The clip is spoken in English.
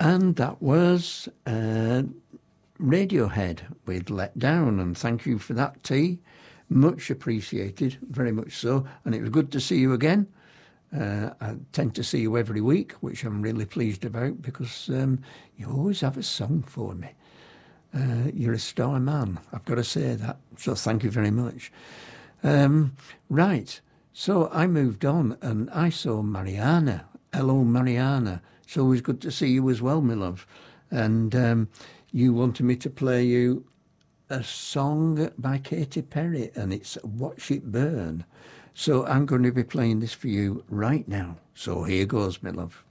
And that was Radiohead with Let Down, and thank you for that, T. Much appreciated, very much so. And it was good to see you again. I tend to see you every week, which I'm really pleased about, because you always have a song for me. You're a star man, I've got to say that. So thank you very much. Right, so I moved on and I saw Mariana. Hello, Mariana. It's always good to see you as well, my love. And you wanted me to play you a song by Katy Perry, and it's Watch It Burn. So I'm going to be playing this for you right now. So here goes, my love.